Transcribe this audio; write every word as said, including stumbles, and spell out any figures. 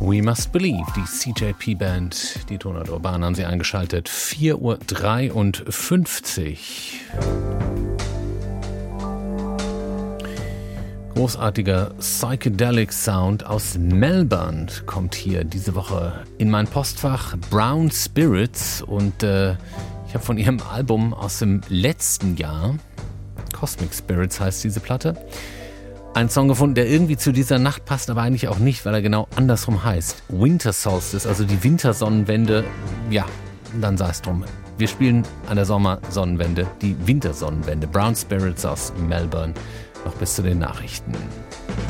We Must Believe, die C J P-Band, die Tonart Urban haben Sie eingeschaltet. vier Uhr dreiundfünfzig. Großartiger Psychedelic Sound aus Melbourne kommt hier diese Woche in mein Postfach. Brown Spirits, und äh, ich habe von ihrem Album aus dem letzten Jahr, Cosmic Spirits heißt diese Platte, einen Song gefunden, der irgendwie zu dieser Nacht passt, aber eigentlich auch nicht, weil er genau andersrum heißt. Winter Solstice, also die Wintersonnenwende. Ja, dann sei es drum. Wir spielen an der Sommersonnenwende die Wintersonnenwende. Brown Spirits aus Melbourne. Noch bis zu den Nachrichten.